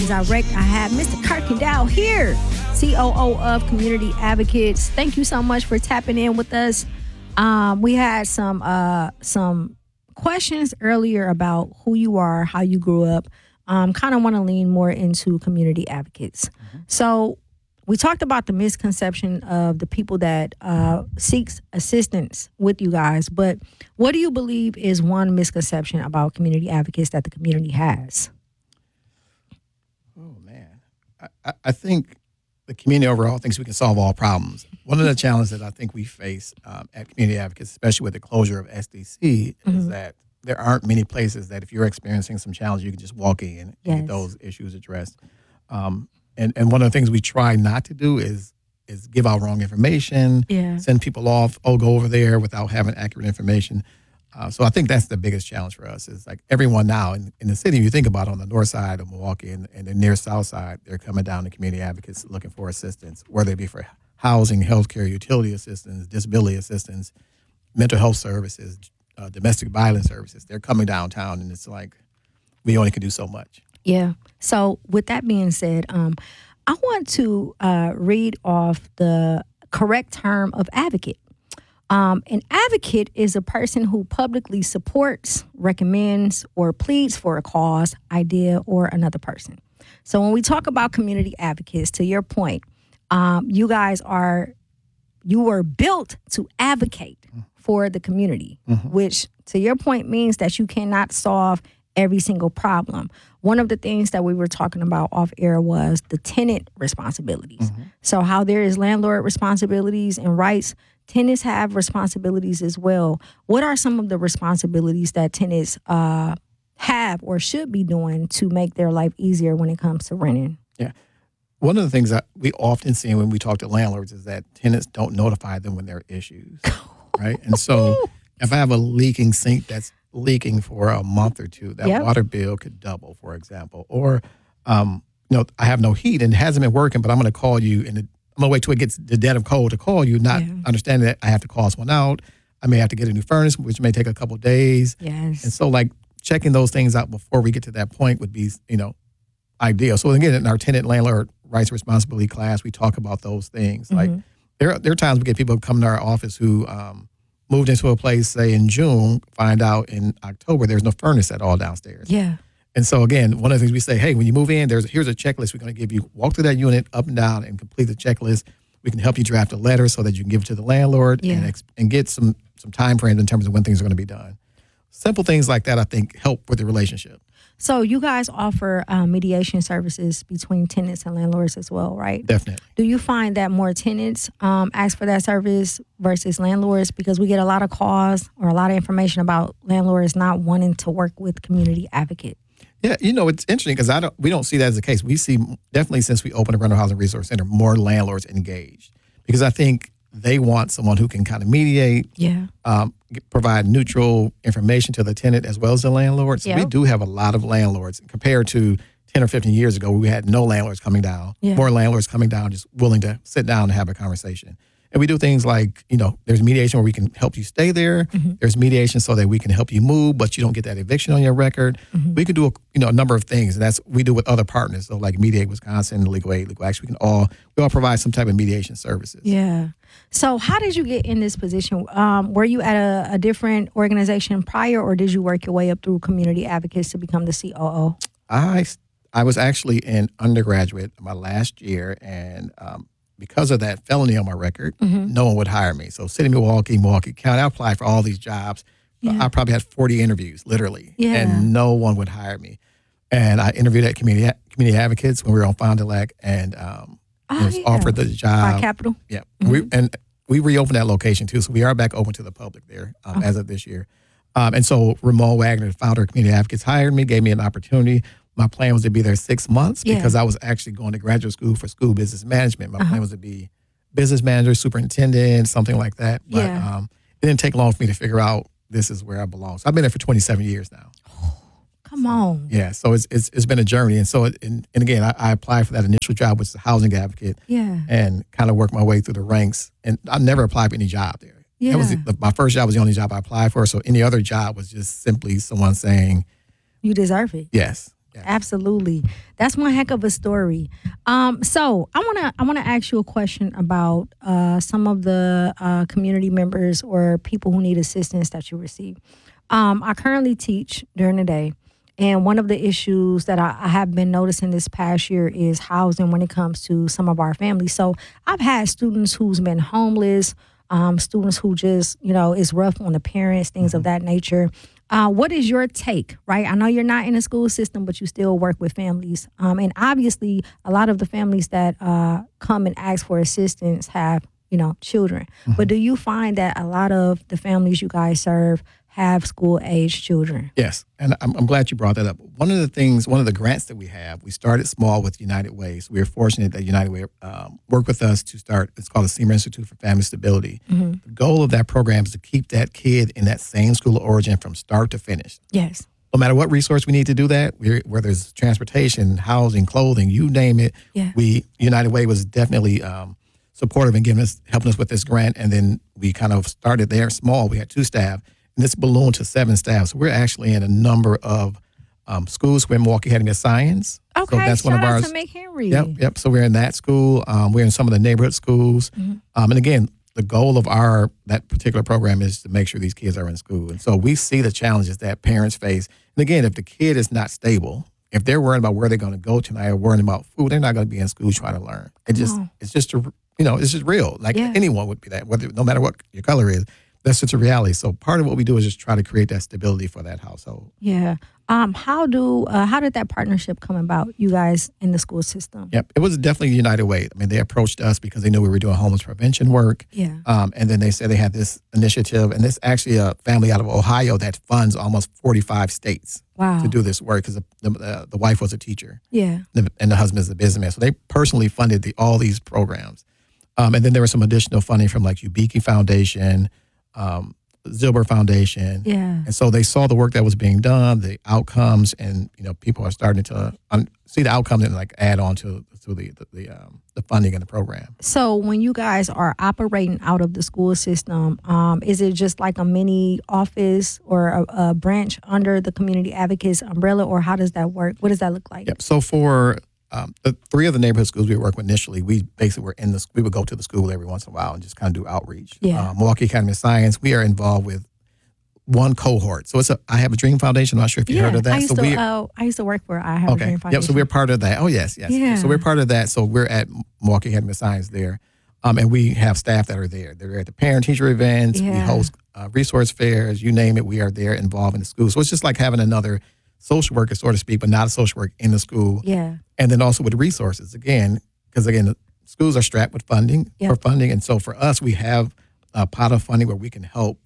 Direct. I have Mr. Kirkendall here, COO of Community Advocates. Thank you so much for tapping in with us. We had some questions earlier about who you are, how you grew up. Kind of want to lean more into community advocates. So we talked about the misconception of the people that seeks assistance with you guys, but what do you believe is one misconception about community advocates that the community has? Oh, man. I think the community overall thinks we can solve all problems. One of the challenges that I think we face at Community Advocates, especially with the closure of SDC, is that there aren't many places that if you're experiencing some challenge, you can just walk in and get those issues addressed. And one of the things we try not to do is give out wrong information, send people off, go over there without having accurate information. So I think that's the biggest challenge for us is like everyone now in the city, you think about on the north side of Milwaukee and the near south side, they're coming down to community advocates looking for assistance, whether it be for housing, healthcare, utility assistance, disability assistance, mental health services, domestic violence services. They're coming downtown and it's like we only can do so much. Yeah. So with that being said, I want to read off the correct term of advocate. An advocate is a person who publicly supports, recommends, or pleads for a cause, idea, or another person. So when we talk about community advocates, to your point, you were built to advocate for the community, which to your point means that you cannot solve every single problem. One of the things that we were talking about off air was the tenant responsibilities. So how there is landlord responsibilities and rights, tenants have responsibilities as well. What are some of the responsibilities that tenants have or should be doing to make their life easier when it comes to renting? Yeah. One of the things that we often see when we talk to landlords is that tenants don't notify them when there are issues, right? And so if I have a leaking sink that's leaking for a month or two, that water bill could double, for example. Or, I have no heat and it hasn't been working, but I'm going to call you and I'm going to wait till it gets the dead of cold to call you, not understanding that I have to call someone out. I may have to get a new furnace, which may take a couple of days. Yes. And so like checking those things out before we get to that point would be, ideal. So again, in our tenant landlord rights and responsibility class, we talk about those things. Like there are times we get people come to our office who moved into a place, say in June, find out in October there's no furnace at all downstairs. Yeah. And so again, one of the things we say, hey, when you move in, here's a checklist we're going to give you. Walk through that unit up and down and complete the checklist. We can help you draft a letter so that you can give it to the landlord and get some time frames in terms of when things are going to be done. Simple things like that, I think, help with the relationship. So you guys offer mediation services between tenants and landlords as well, right? Definitely. Do you find that more tenants ask for that service versus landlords? Because we get a lot of calls or a lot of information about landlords not wanting to work with community advocate. Yeah, it's interesting because we don't see that as the case. We see definitely since we opened the Rental Housing Resource Center, more landlords engaged because I think they want someone who can kind of mediate, provide neutral information to the tenant as well as the landlord. So we do have a lot of landlords compared to 10 or 15 years ago. We had no landlords coming down, more landlords coming down, just willing to sit down and have a conversation. And we do things like, there's mediation where we can help you stay there. There's mediation so that we can help you move, but you don't get that eviction on your record. We can do a number of things. And that's we do with other partners. So like Mediate Wisconsin, Legal Aid, Legal Action, we all provide some type of mediation services. Yeah. So how did you get in this position? Were you at a different organization prior, or did you work your way up through Community Advocates to become the COO? I was actually an undergraduate my last year, and because of that felony on my record, no one would hire me. So City of Milwaukee County, I applied for all these jobs. I probably had 40 interviews, literally, and no one would hire me. And I interviewed at Community Advocates when we were on Fond du Lac, and was offered the job. By Capital? Yeah. We reopened that location, too, so we are back open to the public there as of this year. And so Ramon Wagner, the founder of Community Advocates, hired me, gave me an opportunity. My plan was to be there 6 months because I was actually going to graduate school for school business management. My plan was to be business manager, superintendent, something like that. But it didn't take long for me to figure out this is where I belong. So I've been there for 27 years now. Come on. Yeah, so it's been a journey. And so, and again, I applied for that initial job, which is a housing advocate, and kind of worked my way through the ranks. And I never applied for any job there. Yeah. That was my first job was the only job I applied for. So any other job was just simply someone saying, you deserve it. Yes. Yeah. Absolutely. That's one heck of a story. So I wanna ask you a question about some of the community members or people who need assistance that you receive. I currently teach during the day, and one of the issues that I have been noticing this past year is housing when it comes to some of our families. So I've had students who's been homeless, students who just, is rough on the parents, things of that nature. What is your take, right? I know you're not in the school system, but you still work with families. And obviously, a lot of the families that come and ask for assistance have, children. But do you find that a lot of the families you guys serve have school-age children? Yes, and I'm glad you brought that up. One of the grants that we have, we started small with United Way. So we were fortunate that United Way worked with us to start, it's called the Seymour Institute for Family Stability. The goal of that program is to keep that kid in that same school of origin from start to finish. Yes. No matter what resource we need to do that, whether it's transportation, housing, clothing, you name it, United Way was definitely supportive in helping us with this grant. And then we kind of started there small. We had 2 staff. And this ballooned to 7 staff. So we're actually in a number of schools. We're in Milwaukee Academy of Science. Okay, so that's one of ours. To McHenry. Yep. So we're in that school. We're in some of the neighborhood schools. And again, the goal of that particular program is to make sure these kids are in school. And so we see the challenges that parents face. And again, if the kid is not stable, if they're worried about where they're going to go tonight or worrying about food, they're not going to be in school trying to learn. It's just real. Like anyone would be that, no matter what your color is. That's just a reality. So part of what we do is just try to create that stability for that household. Yeah. How did that partnership come about, you guys in the school system? Yep. It was definitely United Way. I mean, they approached us because they knew we were doing homeless prevention work. Yeah. And then they said they had this initiative, and this actually a family out of Ohio that funds almost 45 states to do this work because the wife was a teacher. Yeah. And the husband is a businessman. So they personally funded all these programs. And then there was some additional funding from like Ubiki Foundation, Zilber Foundation. Yeah. And so they saw the work that was being done, the outcomes, and people are starting to see the outcomes and like add on to the funding in the program. So when you guys are operating out of the school system, is it just like a mini office or a branch under the Community Advocates umbrella, or how does that work? What does that look like? Yep. So for the 3 of the neighborhood schools we work with initially, we basically we would go to the school every once in a while and just kind of do outreach. Yeah. Milwaukee Academy of Science, we are involved with one cohort. So I Have a Dream Foundation. I'm not sure if you heard of that. I used to work for I Have a Dream Foundation. Yep. So we're part of that. Oh yes. Yeah. So we're part of that. So we're at Milwaukee Academy of Science there, and we have staff that are there. They're at the parent-teacher events. Yeah. We host resource fairs. You name it, we are there involved in the school. So it's just like having another social worker, so to speak, but not a social worker in the school. Yeah. And then also with resources, because the schools are strapped with funding for funding. And so for us, we have a pot of funding where we can help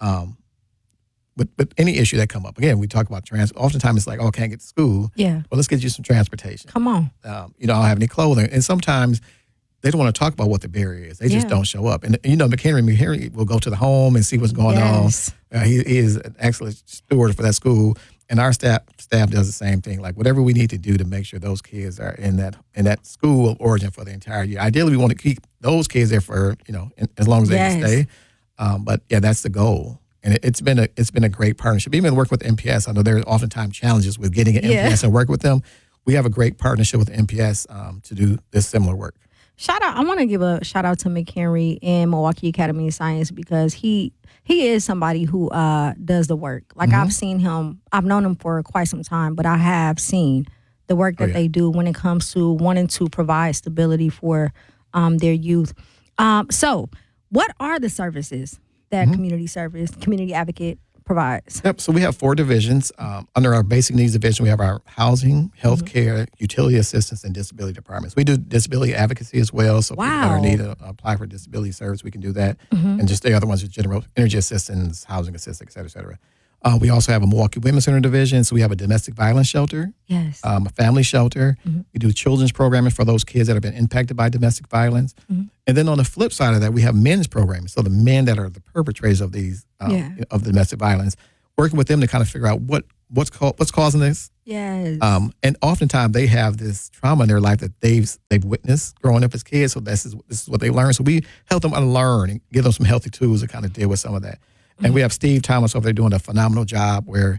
with any issue that come up. Again, we talk about oftentimes it's like, I can't get to school. Yeah. Well, let's get you some transportation. Come on. I don't have any clothing. And sometimes they don't want to talk about what the barrier is. They just don't show up. And, McHenry will go to the home and see what's going on. He is an excellent steward for that school. And our staff does the same thing. Like whatever we need to do to make sure those kids are in that school of origin for the entire year. Ideally, we want to keep those kids there for as long as they can stay. But that's the goal. And it's been a great partnership. Even working with MPS, I know there are oftentimes challenges with getting an MPS and work with them. We have a great partnership with MPS to do this similar work. I want to give a shout out to McHenry and Milwaukee Academy of Science because he is somebody who does the work. Like I've seen him, I've known him for quite some time, but I have seen the work that they do when it comes to wanting to provide stability for their youth. So what are the services that Community Advocate provides? Yep. So we have 4 divisions. Under our basic needs division, we have our housing, healthcare, utility assistance, and disability departments. We do disability advocacy as well. So people that are in need to apply for disability service, we can do that. And just the other ones are general energy assistance, housing assistance, et cetera, et cetera. We also have a Milwaukee Women's Center division. So we have a domestic violence shelter, a family shelter. We do children's programming for those kids that have been impacted by domestic violence. And then on the flip side of that, we have men's programming. So the men that are the perpetrators of these of domestic violence, working with them to kind of figure out what's causing this. Yes. And oftentimes they have this trauma in their life that they've witnessed growing up as kids. So this is what they learn. So we help them unlearn and give them some healthy tools to kind of deal with some of that. And we have Steve Thomas over there doing a phenomenal job where,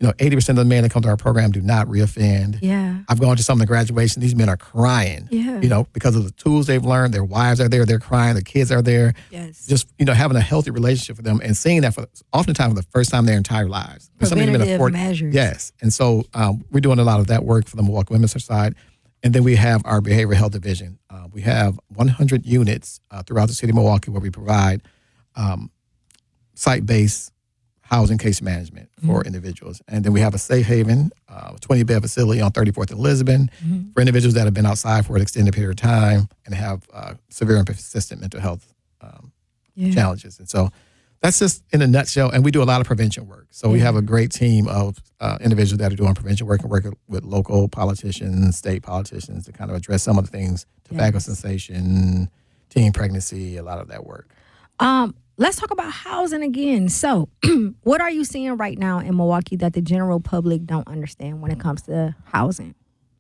80% of the men that come to our program do not reoffend. Yeah. I've gone to some of the graduation. These men are crying, because of the tools they've learned. Their wives are there. They're crying. The kids are there. Yes. Just, having a healthy relationship with them and seeing that for oftentimes for the first time in their entire lives. Preventative measures. Yes. And so we're doing a lot of that work for the Milwaukee Women's side. And then we have our behavioral health division. We have 100 units throughout the city of Milwaukee where we provide site-based housing case management for individuals. And then we have a safe haven, 20-bed facility on 34th and Lisbon for individuals that have been outside for an extended period of time and have severe and persistent mental health challenges. And so that's just in a nutshell. And we do a lot of prevention work. So we have a great team of individuals that are doing prevention work and working with local politicians, state politicians to kind of address some of the things, tobacco cessation, teen pregnancy, a lot of that work. Let's talk about housing again. So what are you seeing right now in Milwaukee that the general public don't understand when it comes to housing?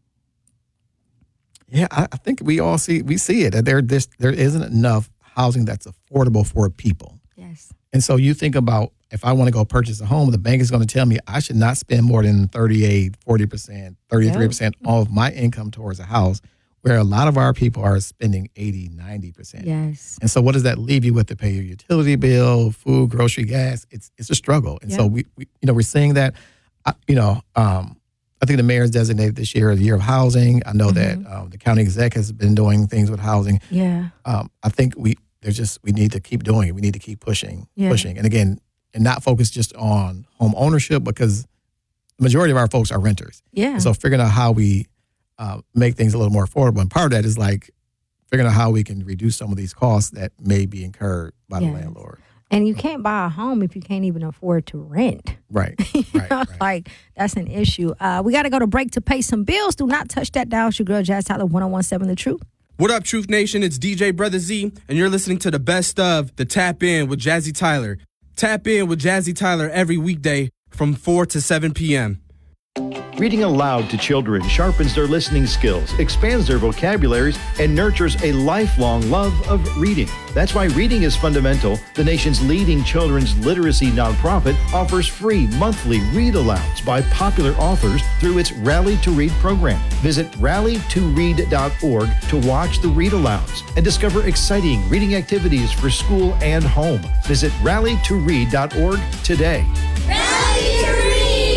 Yeah, I think we see it. There isn't enough housing that's affordable for people. Yes. And so you think about, if I want to go purchase a home, the bank is going to tell me I should not spend more than 38, 40%, 33% of my income towards a house, where a lot of our people are spending 80, 90%. Yes. And so what does that leave you with to pay your utility bill, food, grocery, gas? It's a struggle. And so we're seeing that. I think the mayor's designated this year as the year of housing. I know that the county exec has been doing things with housing. Yeah. I think we need to keep doing it. We need to keep pushing. And again, and not focus just on home ownership, because the majority of our folks are renters. Yeah. And so figuring out how we make things a little more affordable. And part of that is like figuring out how we can reduce some of these costs that may be incurred by the landlord. And you can't buy a home if you can't even afford to rent. Right. Like, that's an issue. We got to go to break to pay some bills. Do not touch that dial. It's your girl, Jazz Tyler, 101.7 The Truth. What up, Truth Nation? It's DJ Brother Z, and you're listening to the best of the Tap In with Jazzy Tyler. Tap in with Jazzy Tyler every weekday from 4 to 7 p.m. Reading aloud to children sharpens their listening skills, expands their vocabularies, and nurtures a lifelong love of reading. That's why Reading is Fundamental, the nation's leading children's literacy nonprofit, offers free monthly read-alouds by popular authors through its Rally to Read program. Visit rallytoread.org to watch the read-alouds and discover exciting reading activities for school and home. Visit rallytoread.org today. Rally to Read!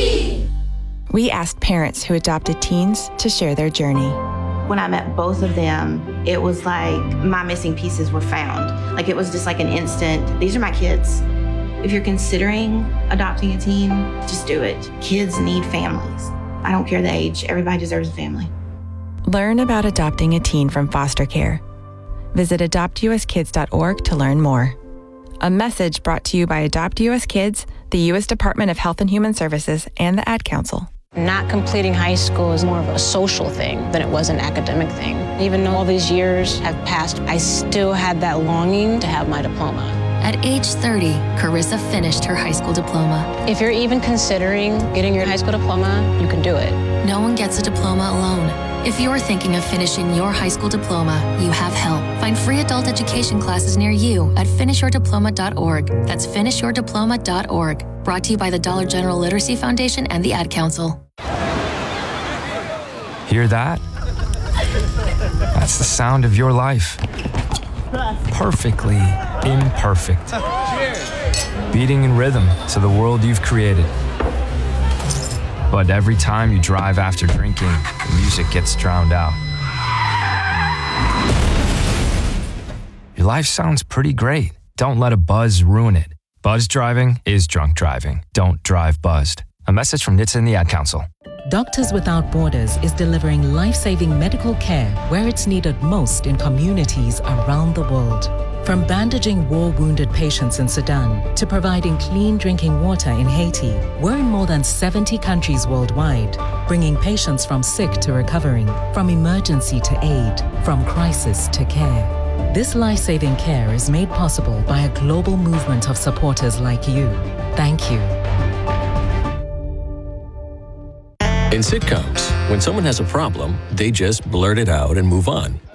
We asked parents who adopted teens to share their journey. When I met both of them, it was like my missing pieces were found. Like, it was just like an instant, these are my kids. If you're considering adopting a teen, just do it. Kids need families. I don't care the age, everybody deserves a family. Learn about adopting a teen from foster care. Visit adoptuskids.org to learn more. A message brought to you by Adopt US Kids, the U.S. Department of Health and Human Services, and the Ad Council. Not completing high school is more of a social thing than it was an academic thing. Even though all these years have passed, I still had that longing to have my diploma. At age 30, Carissa finished her high school diploma. If you're even considering getting your high school diploma, you can do it. No one gets a diploma alone. If you're thinking of finishing your high school diploma, you have help. Find free adult education classes near you at finishyourdiploma.org. That's finishyourdiploma.org. Brought to you by the Dollar General Literacy Foundation and the Ad Council. Hear that? That's the sound of your life. Perfectly imperfect. Beating in rhythm to the world you've created. But every time you drive after drinking, the music gets drowned out. Your life sounds pretty great. Don't let a buzz ruin it. Buzz driving is drunk driving. Don't drive buzzed. A message from NHTSA and the Ad Council. Doctors Without Borders is delivering life-saving medical care where it's needed most in communities around the world. From bandaging war-wounded patients in Sudan to providing clean drinking water in Haiti, we're in more than 70 countries worldwide, bringing patients from sick to recovering, from emergency to aid, from crisis to care. This life-saving care is made possible by a global movement of supporters like you. Thank you. In sitcoms, when someone has a problem, they just blurt it out and move on.